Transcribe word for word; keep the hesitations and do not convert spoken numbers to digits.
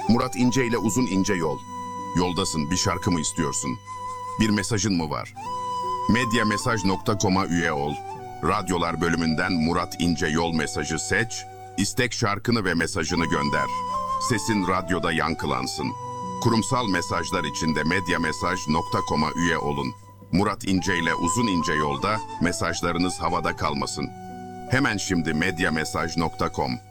Murat İnce ile Uzun İnce Yol. Yoldasın, bir şarkı mı istiyorsun? Bir mesajın mı var? medyamesaj nokta com'a üye ol. Radyolar bölümünden Murat İnce Yol mesajı seç. İstek şarkını ve mesajını gönder. Sesin radyoda yankılansın. Kurumsal mesajlar için de medyamesaj nokta com'a üye olun. Murat İnce ile Uzun İnce Yolda mesajlarınız havada kalmasın. Hemen şimdi medyamesaj nokta com.